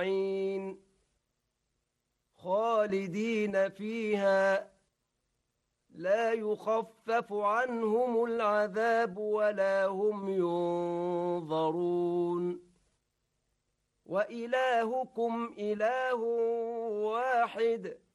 أجمعين خالدين فيها لا يخفف عنهم العذاب ولا هم ينظرون وإلهكم إله واحد